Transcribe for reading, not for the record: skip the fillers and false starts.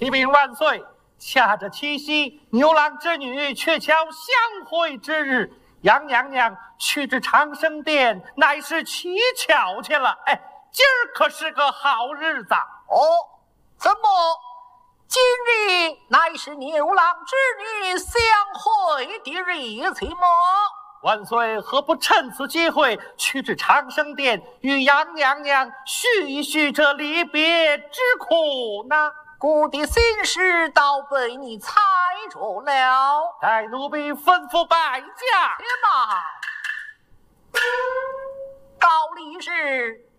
启禀万岁，恰着七夕，牛郎织女鹊桥相会之日，杨娘娘去至长生殿，乃是乞巧去了。哎，今儿可是个好日子哦！怎么？今日乃是牛郎织女相会的日子么？ 万岁何不趁此机会去至长生殿，与杨娘娘叙一叙这离别之苦呢？ 姑的心事倒被你猜着了， 待奴婢吩咐摆驾。 且慢，高力士。